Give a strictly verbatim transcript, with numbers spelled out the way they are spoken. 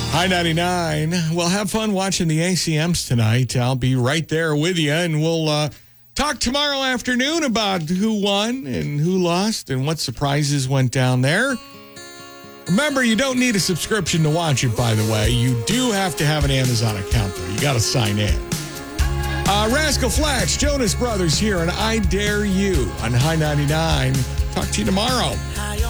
Hi ninety-nine. Well, have fun watching the A C Ms tonight. I'll be right there with you, and we'll uh, talk tomorrow afternoon about who won and who lost and what surprises went down there. Remember, you don't need a subscription to watch it, by the way. You do have to have an Amazon account, though. You got to sign in. Uh, Rascal Flatts, Jonas Brothers here, and I Dare You on High ninety-nine. Talk to you tomorrow.